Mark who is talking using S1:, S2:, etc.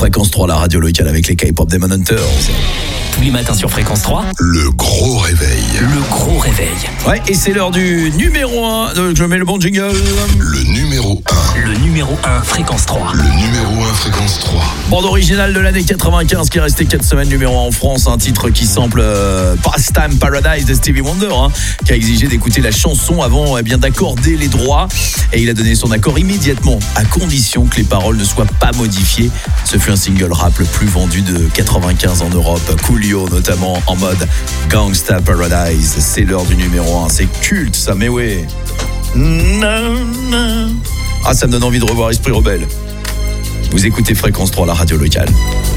S1: Fréquence 3, la radio locale avec les K-pop Demon Hunters.
S2: Tous les matins sur Fréquence 3.
S3: Le gros réveil.
S2: Le gros réveil.
S1: Ouais, et c'est l'heure du numéro 1. Je mets le bon jingle.
S3: Le numéro 1.
S2: Le numéro 1, Fréquence 3.
S3: Le numéro 1, Fréquence 3.
S1: Bande originale de l'année 95 qui est restée 4 semaines numéro 1 en France. Un titre qui sample Pastime Paradise de Stevie Wonder, qui a exigé d'écouter la chanson avant d'accorder les droits. Et il a donné son accord immédiatement, à condition que les paroles ne soient pas modifiées. Ce fut un single rap le plus vendu de 95 en Europe. Coolio notamment en mode Gangsta Paradise. C'est l'heure du numéro 1. C'est culte ça, mais ouais. Ah, ça me donne envie de revoir Esprit Rebelle. Vous écoutez Fréquence 3, la radio locale.